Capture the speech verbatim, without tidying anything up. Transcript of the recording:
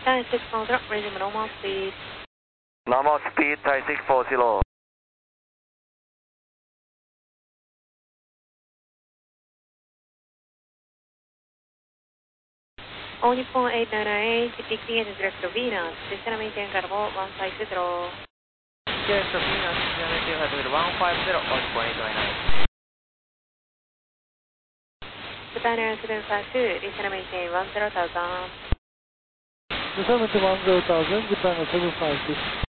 Thai six four zero, resume normal speed. Normal speed, Thai six four zero. All Nippon eight nine nine eight, taking into direct to Venus, descend maintain carbo one five zero. Direct to Venus, descend maintain carbo one five zero, All Nippon eight nine nine. Japan seven five two, descend maintain one zero thousand. Descend maintain one zero thousand, Japan seven five two.